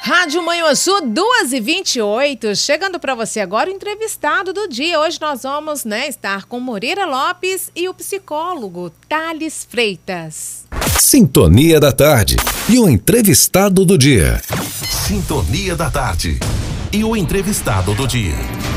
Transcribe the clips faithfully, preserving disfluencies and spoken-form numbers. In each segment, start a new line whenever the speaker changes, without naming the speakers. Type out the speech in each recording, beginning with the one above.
Rádio Manhuaçu duas e vinte e oito, chegando para você agora o entrevistado do dia. Hoje nós vamos né, estar com Moreira Lopes e o psicólogo Thales Freitas.
Sintonia da Tarde e o entrevistado do dia.
Sintonia da Tarde e o entrevistado do dia.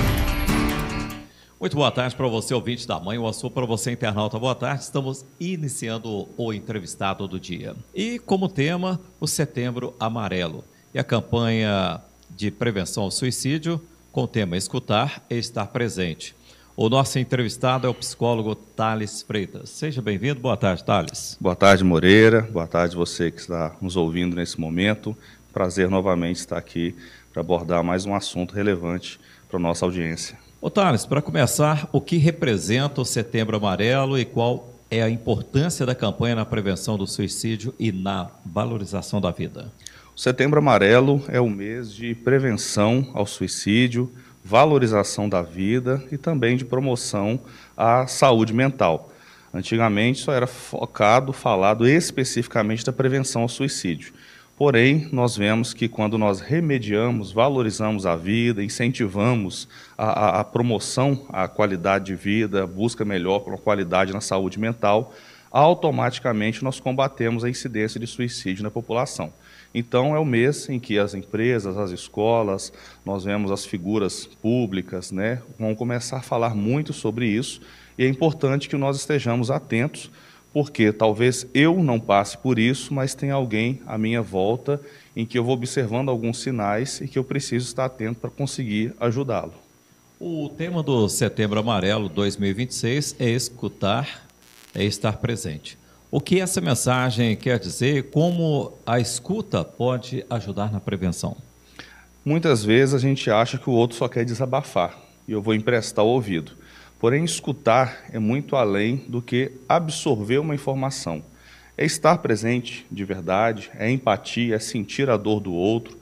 Muito boa tarde para você, ouvinte da Manhuaçu, para você, internauta. Boa tarde. Estamos iniciando o entrevistado do dia. E como tema, o Setembro Amarelo. E a campanha de prevenção ao suicídio, com o tema Escutar e Estar Presente. O nosso entrevistado é o psicólogo Thales Freitas. Seja bem-vindo. Boa tarde, Thales.
Boa tarde, Moreira. Boa tarde você que está nos ouvindo nesse momento. Prazer novamente estar aqui para abordar mais um assunto relevante para a nossa audiência.
Ô, Thales, para começar, o que representa o Setembro Amarelo e qual é a importância da campanha na prevenção do suicídio e na valorização da vida?
O Setembro Amarelo é o mês de prevenção ao suicídio, valorização da vida e também de promoção à saúde mental. Antigamente só era focado, falado especificamente da prevenção ao suicídio. Porém, nós vemos que quando nós remediamos, valorizamos a vida, incentivamos a, a, a promoção à qualidade de vida, a busca melhor por uma qualidade na saúde mental, automaticamente nós combatemos a incidência de suicídio na população. Então, é o mês em que as empresas, as escolas, nós vemos as figuras públicas, né, vão começar a falar muito sobre isso, e é importante que nós estejamos atentos, porque talvez eu não passe por isso, mas tem alguém à minha volta em que eu vou observando alguns sinais e que eu preciso estar atento para conseguir ajudá-lo.
O tema do Setembro Amarelo dois mil e vinte e seis é escutar, é estar presente. O que essa mensagem quer dizer e como a escuta pode ajudar na prevenção?
Muitas vezes a gente acha que o outro só quer desabafar e eu vou emprestar o ouvido. Porém, escutar é muito além do que absorver uma informação. É estar presente de verdade, é empatia, é sentir a dor do outro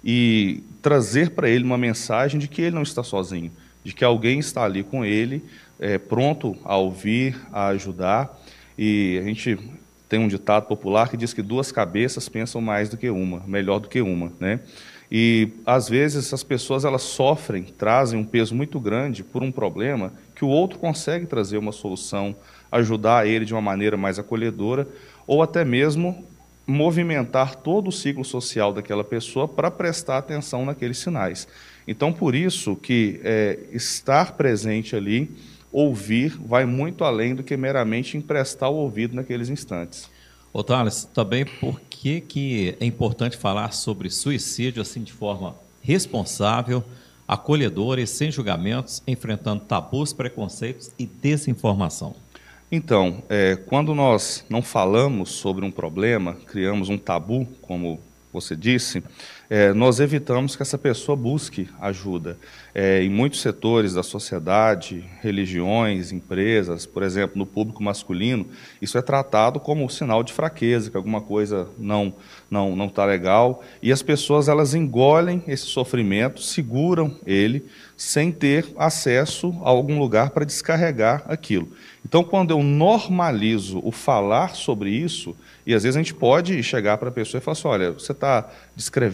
e trazer para ele uma mensagem de que ele não está sozinho, de que alguém está ali com ele, é, pronto a ouvir, a ajudar. E a gente tem um ditado popular que diz que duas cabeças pensam mais do que uma, melhor do que uma, né? E, às vezes, as pessoas elas sofrem, trazem um peso muito grande por um problema que o outro consegue trazer uma solução, ajudar ele de uma maneira mais acolhedora, ou até mesmo movimentar todo o ciclo social daquela pessoa para prestar atenção naqueles sinais. Então, por isso que é, estar presente ali, ouvir, vai muito além do que meramente emprestar o ouvido naqueles instantes.
Ô, Thales, também por que, que é importante falar sobre suicídio assim de forma responsável, acolhedora e sem julgamentos, enfrentando tabus, preconceitos e desinformação?
Então, é, quando nós não falamos sobre um problema, criamos um tabu, como você disse, é, nós evitamos que essa pessoa busque ajuda. É, em muitos setores da sociedade, religiões, empresas, por exemplo, no público masculino, isso é tratado como um sinal de fraqueza, que alguma coisa não não não está legal, e as pessoas elas engolem esse sofrimento, seguram ele, sem ter acesso a algum lugar para descarregar aquilo. Então, quando eu normalizo o falar sobre isso, e às vezes a gente pode chegar para a pessoa e falar assim, olha, você está descrevendo